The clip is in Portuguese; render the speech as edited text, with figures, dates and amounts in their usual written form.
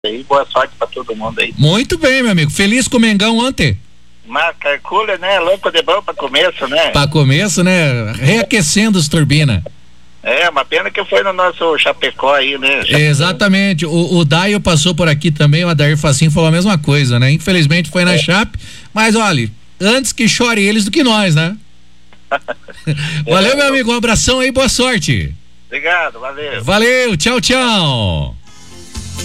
aí, boa sorte pra todo mundo aí. Muito bem, meu amigo. Feliz com o Mengão ontem. Mas calcula, né? Louco de bom pra começo, né? Pra começo, né? Reaquecendo as turbinas. É, uma pena que foi no nosso Chapecó aí, né? Exatamente. O Daio passou por aqui também, o Adair Facinho falou a mesma coisa, né? Infelizmente foi na Chape, mas olha, antes que chore eles do que nós, né? Valeu, meu amigo. Um abração aí, boa sorte. Obrigado, valeu. Valeu, tchau, tchau.